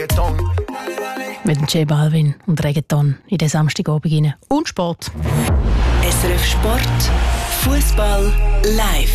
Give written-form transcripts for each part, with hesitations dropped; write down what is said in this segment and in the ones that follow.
Reggaeton. Mit dem J Balvin und Reggaeton in den Samstagabend rein. Und Sport. SRF Sport, Fußball live.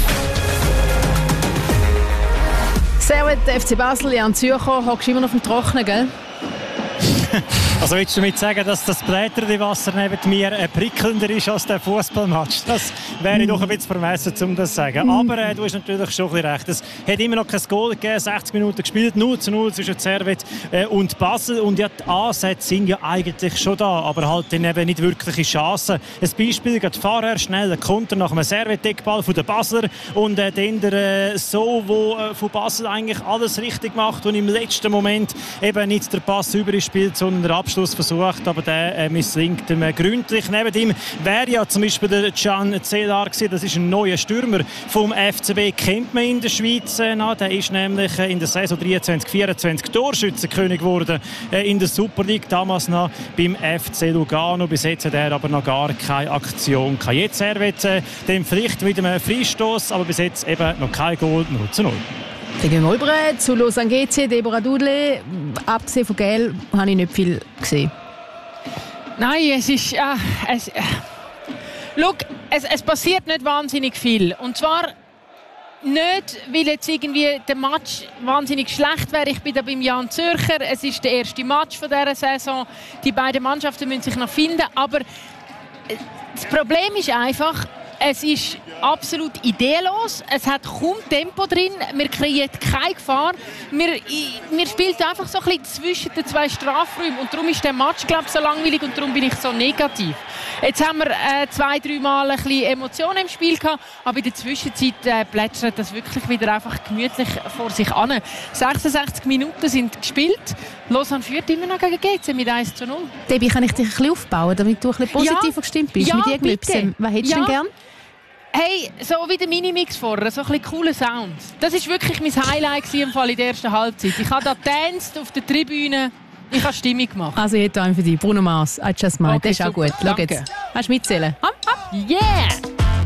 Servus, FC Basel, Jan Zürcher, hockst du immer noch auf dem Trockenen, gell? Also willst du damit sagen, dass das blätternde Wasser neben mir prickelnder ist als der Fußballmatch? Das wäre doch ein bisschen vermessen, um das zu sagen. Aber du hast natürlich schon ein bisschen recht. Es hat immer noch kein Goal gegeben, 60 Minuten gespielt, 0:0 zwischen Servette und Basel. Und ja, die Ansätze sind ja eigentlich schon da, aber halt dann eben nicht wirkliche Chancen. Ein Beispiel, gerade vorher schnell ein Konter nach einem Servette-Deckball von den Basler und dann der wo von Basel eigentlich alles richtig macht und im letzten Moment eben nicht der Pass überspielt, sondern der Abschluss versucht, aber der misslingt ihm gründlich. Neben ihm wäre ja zum Beispiel der Can Celar gewesen. Das ist ein neuer Stürmer vom FCB, kennt man in der Schweiz. Der ist nämlich in der Saison 23/24 Torschützenkönig geworden in der Super League, damals noch beim FC Lugano. Bis jetzt hat er aber noch gar keine Aktion gehabt. Jetzt wird dem Pflicht mit einem Freistoß, aber bis jetzt eben noch kein Goal, 0:0. Dann gehen wir rüber zu Lausanne GC, Deborah Dudley. Abgesehen von Gel habe ich nicht viel gesehen. Nein, es ist... Es passiert nicht wahnsinnig viel. Und zwar nicht, weil jetzt irgendwie der Match wahnsinnig schlecht wäre. Ich bin da beim Jan Zürcher. Es ist der erste Match von dieser Saison. Die beiden Mannschaften müssen sich noch finden. Aber das Problem ist einfach, es ist absolut ideenlos. Es hat kaum Tempo drin. Wir kreieren keine Gefahr. Wir spielen einfach so ein bisschen zwischen den zwei Strafräumen. Und darum ist der Match, glaube ich, so langweilig und darum bin ich so negativ. Jetzt haben wir 2-3 Mal ein bisschen Emotionen im Spiel gehabt, aber in der Zwischenzeit plätschert das wirklich wieder einfach gemütlich vor sich an. 66 Minuten sind gespielt. Lausanne führt immer noch gegen GC mit 1:0. Debbie, kann ich dich ein bisschen aufbauen, damit du ein bisschen positiver gestimmt bist? Ja, mit irgendetwas? bitte. Was hättest du denn gern? Hey, so wie der Minimix vorher, so ein bisschen cooler Sound. Das war wirklich mein Highlight im Fall in der ersten Halbzeit. Ich habe da getanzt auf der Tribüne. Ich habe Stimmung gemacht. Also ich hätte einen für dich. Bruno Mars, I Just Might. Okay, das ist auch super. gut. Schau Danke. jetzt. Hast du mitzählen? Yeah!